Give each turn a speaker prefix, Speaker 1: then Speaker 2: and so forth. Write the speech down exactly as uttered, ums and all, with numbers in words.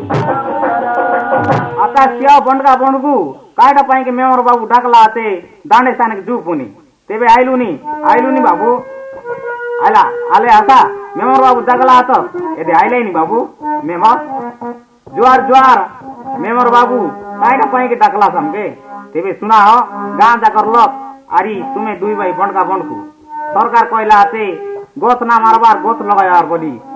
Speaker 1: आता सिया बंडका बंडकू काटा पाई के मेमर बाबू डाकला आते दांडे स्थान के जू पुनी तेबे आइलुनी आइलुनी बाबू आला आले आसा मेमर बाबू डाकला आतो एदे आइले नी बाबू मेमर जुआर जुआर मेमर बाबू काटा पाई के डाकला समके तेबे सुना हो गां जाकर लोक आरी तुम्हें दुई भाई बंडका बंडकू सरकार कहला आते गोत ना मारबार गोत लगायार बोली